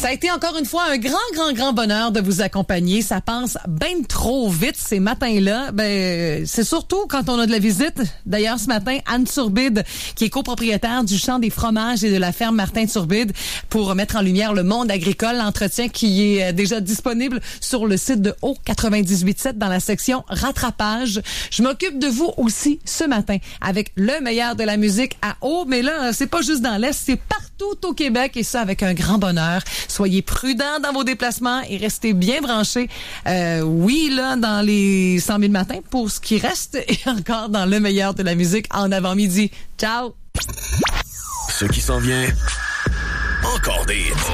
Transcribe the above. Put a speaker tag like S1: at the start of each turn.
S1: Ça a été encore une fois un grand bonheur de vous accompagner. Ça passe bien trop vite ces matins-là. C'est surtout quand on a de la visite. D'ailleurs, ce matin, Anne Turbide, qui est copropriétaire du champ des fromages et de la ferme Martin Turbide, pour mettre en lumière le monde agricole, l'entretien qui est déjà disponible sur le site de Haut 98.7 dans la section rattrapage. Je m'occupe de vous aussi ce matin avec le meilleur de la musique à Haut, mais là, c'est pas juste dans l'Est, c'est partout au Québec et ça avec un grand bonheur. Soyez prudents dans vos déplacements et restez bien branchés. Oui, là, dans les 100 000 matins pour ce qui reste et encore dans le meilleur de la musique en avant-midi. Ciao!
S2: Ce qui s'en vient, encore des hits.